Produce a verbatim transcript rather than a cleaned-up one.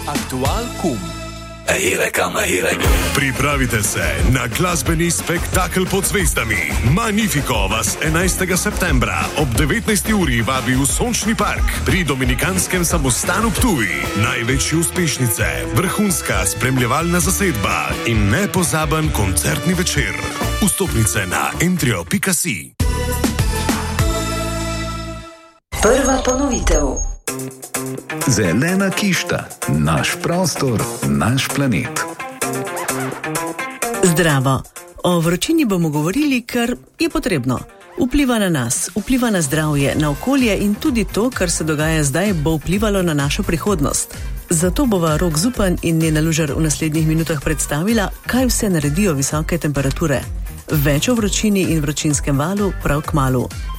Aktual kum. Pripravite se na glasbeni spektakel pod zvezdami. Magnifico vas enajstega septembra ob devetnajsti uri vabi v Sončni park pri Dominikanskem samostanu Ptuj. Največje uspešnice, vrhunska spremljevalna zasedba in nepozaben koncertni večer. Vstopnice na entrio pika si. Prva ponovitev. Zelena kišta, naš prostor, naš planet. Zdravo. O vročini bomo govorili, ker je potrebno. Vpliva na nas, vpliva na zdravje, na okolje in tudi to, kar se dogaja zdaj, bo vplivalo na našo prihodnost. Zato bova Rok Zupan in Nena Lužar v naslednjih minutah predstavila, kaj vse naredijo visoke temperature. Več o vročini in vročinskem valu prav kmalu.